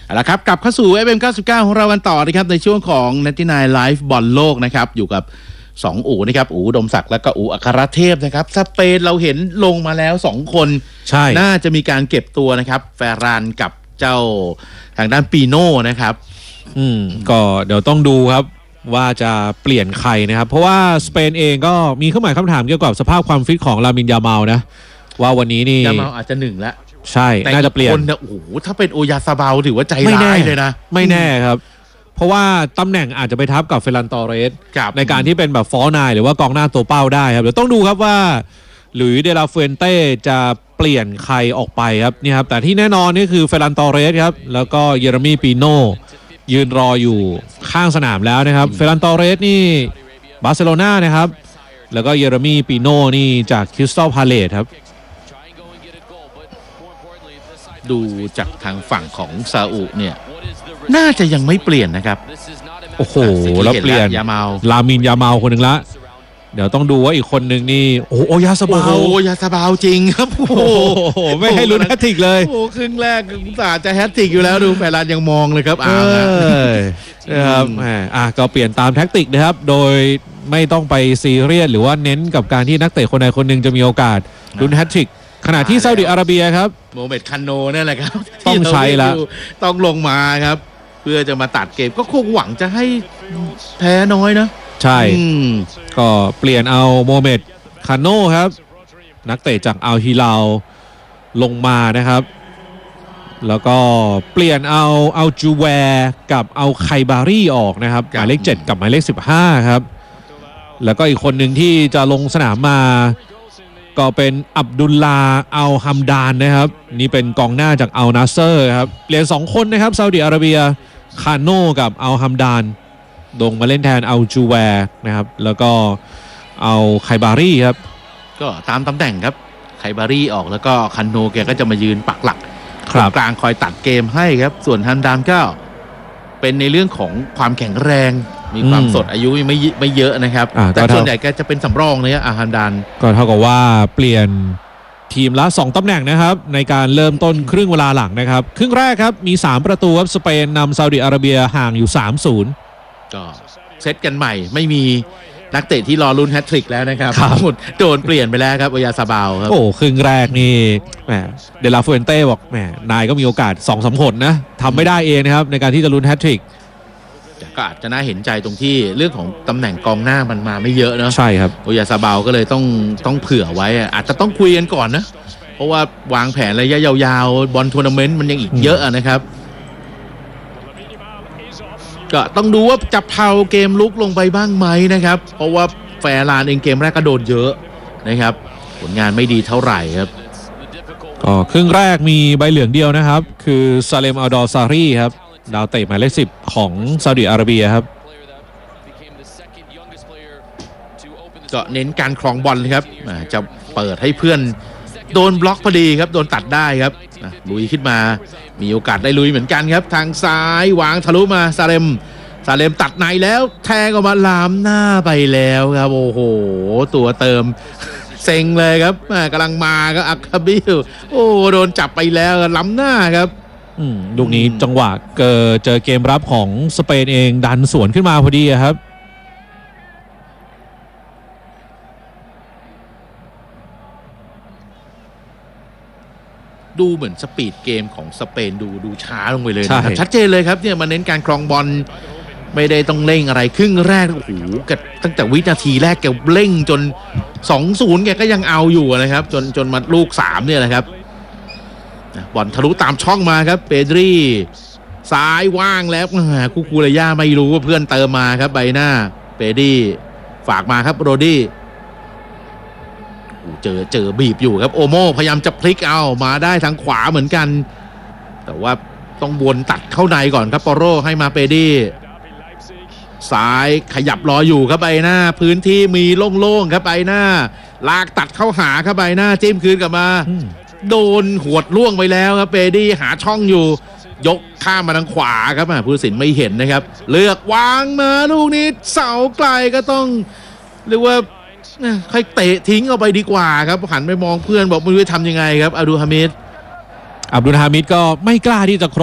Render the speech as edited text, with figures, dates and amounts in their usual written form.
เอาละครับกลับเข้าสู่ FM 99 ของเรากันต่อนะครับในช่วงของ99 Live บอลโลกนะครับอยู่กับ2อู๋นะครับอู๋ดมศักดิ์และก็อู๋อัครเทพนะครับสเปนเราเห็นลงมาแล้ว2คนใช่น่าจะมีการเก็บตัวนะครับแฟรานกับเจ้าทางด้านปีโน่นะครับก็เดี๋ยวต้องดูครับว่าจะเปลี่ยนใครนะครับเพราะว่าสเปนเองก็มีเครื่องหมายคำถามเกี่ยวกับสภาพความฟิตของลามินยามัลนะว่าวันนี้นี่ยามัลอาจจะ1แล้วใช่น่าจะเปลี่ยนคนเนี่ยโอ้โหถ้าเป็นโอยาซาบาลถือว่าใจร้ายเลยนะไม่แน่ครับเพราะว่าตำแหน่งอาจจะไปทับกับเฟรันตอเรสในการที่เป็นแบบฟอร์นายหรือว่ากองหน้าตัวเป้าได้ครับเดี๋ยวต้องดูครับว่าหลุยส์เดลาเฟนเต้จะเปลี่ยนใครออกไปครับนี่ครับแต่ที่แน่นอนนี่คือเฟรันตอเรสครับแล้วก็เยเรมีปีโน่ยืนรออยู่ข้างสนามแล้วนะครับเฟรันตอเรสนี่บาร์เซโลนานะครับแล้วก็เยเรมีปีโน่นี่จากคริสตัลพาเลซครับดูจากทางฝั่งของซาอุเนี่ยน่าจะยังไม่เปลี่ยนนะครับโอ้โหแล้วเปลี่ยนลามินยามัลคนหนึ่งละเดี๋ยวต้องดูว่าอีกคนหนึ่งนี่โอ้โหยาสบาลยาสบาลจริงครับโอ้โหไม่ให้ลุ้นแฮตทริกเลยโอ้ครึ่งแรกสาจะแฮตทริกอยู่แล้วดูแฟนรันยังมองเลยครับนะครับก็เปลี่ยนตามแท็กติกนะครับโดยไม่ต้องไปซีเรียสหรือว่าเน้นกับการที่นักเตะคนใดคนหนึ่งจะมีโอกาสลุ้นแฮตทริกขณะที่ซาอุดิอาระเบียครับโมเมดคันโนนั่นแหละครับต้องใช้แล้วต้องลงมาครับเพื่อจะมาตัดเกมก็คงหวังจะให้แพ้น้อยนะใช่ก็เปลี่ยนเอาโมเมดคาโน่ครับนักเตะจากอัลฮิลาลลงมานะครับแล้วก็เปลี่ยนเอาจูแวร์กับเอาไคบารี่ออกนะครับหมายเลข7กับหมายเลข15ครับแล้วก็อีกคนหนึ่งที่จะลงสนามมาก็เป็นอับดุลลาอัลฮัมดานนะครับนี่เป็นกองหน้าจากอัลนาเซอร์ครับเปลี่ยน2คนนะครับซาอุดิอาระเบียคาโน่กับอัลฮัมดานลงมาเล่นแทนเอาจูแวร์นะครับแล้วก็เอาไคบารี่ครับก็ตามตำแหน่งครับไคบารี่ออกแล้วก็คันโนแกก็จะมายืนปักหลักกลางคอยตัดเกมให้ครับส่วนฮัมดานก็เป็นในเรื่องของความแข็งแรงมีความสดอายุไม่เยอะนะครับแต่ส่วนใหญ่แกจะเป็นสำรองเลยฮัมดานก็เท่ากับว่าเปลี่ยนทีมละ2ตำแหน่งนะครับในการเริ่มต้นครึ่งเวลาหลังนะครับครึ่งแรกครับมี3ประตูครับสเปนนำซาอุดิอาระเบียห่างอยู่ 3-0 ก็เซตกันใหม่ไม่มีนักเตะที่รอลุ้นแฮตทริกแล้วนะครับหมดโดนเปลี่ยนไปแล้วครับอยาซาบาลครับโอ้ครึ่งแรกนี่แหมเดลาฟูเอนเต้บอกแหมนายก็มีโอกาส 2-3 คนนะทำไม่ได้เองนะครับในการที่จะลุ้นแฮตทริกก็อาจจะน่าเห็นใจตรงที่เรื่องของตำแหน่งกองหน้ามันมาไม่เยอะเนาะใช่ครับอยาซาบาลก็เลยต้องเผื่อไว้อาจจะต้องคุยกันก่อนนะเพราะว่าวางแผนระยะยาวๆบอลทัวร์นาเมนต์มันยังอีกเยอะนะครับก็ต้องดูว่าจะเพาเกมลุกลงไปบ้างไหมนะครับเพราะว่าแฟร์ลานเองเกมแรกก็โดนเยอะนะครับผลงานไม่ดีเท่าไหร่ครับก็ครึ่งแรกมีใบเหลืองเดียวนะครับคือซาเลมอัลดอซารีครับดาวเตะหมายเลข10ของซาอุดิอาระเบียครับก็เน้นการครองบอลครับจะเปิดให้เพื่อนโดนบล็อกพอดีครับโดนตัดได้ครับลุยขึ้นมามีโอกาสได้ลุยเหมือนกันครับทางซ้ายวางทะลุมาซาเลมตัดในแล้วแทงออกมาลามหน้าไปแล้วครับโอ้โหตัวเติมเซ็งเลยครับกำลังมาก็อัคาบิลโอ้โดนจับไปแล้วล้ำหน้าครับลูกนี้จังหวะเจอเกมรับของสเปนเองดันสวนขึ้นมาพอดีครับดูเหมือนสปีดเกมของสเปนดูช้าลงไปเลยนะครับชัดเจนเลยครับเนี่ยมาเน้นการครองบอลไม่ได้ต้องเร่งอะไรครึ่งแรกโอ้โหตั้งแต่วินาทีแรกแกเร่งจน 2-0 แกก็ยังเอาอยู่นะครับจนมาลูก3เนี่ยแหละครับบอลทะลุตามช่องมาครับเปดรีซ้ายว่างแล้วคูเรย่าไม่รู้ว่าเพื่อนเติมมาครับใบหน้าเปดรีฝากมาครับโรดี้เจอบีบอยู่ครับโอโมพยายามจะพลิกเอามาได้ทางขวาเหมือนกันแต่ว่าต้องวนตัดเข้าในก่อนครับปอโรให้มาเปดี้ซ้ายขยับรออยู่ครับใบหน้าพื้นที่มีโล่งๆครับใบหน้าลากตัดเข้าหาครับใบหน้าจิ้มคืนกลับมาโดนหวดล่วงไปแล้วครับเปดี้หาช่องอยู่ยกข้ามมาทางขวาครับผู้ตัดสินไม่เห็นนะครับเลือกวางมาลูกนี้เสาไกลก็ต้องเรียกว่าค่อยเตะทิ้งเอาไปดีกว่าครับหันไปมองเพื่อนบอกไม่รู้จะทำยังไงครับอับดุลฮามิดก็ไม่กล้าที่จะ